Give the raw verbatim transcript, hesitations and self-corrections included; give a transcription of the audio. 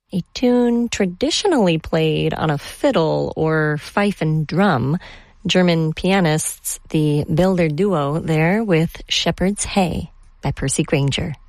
a tune traditionally played on a fiddle or fife and drum. German pianists, the Builder Duo there with Shepherd's Hay by Percy Grainger.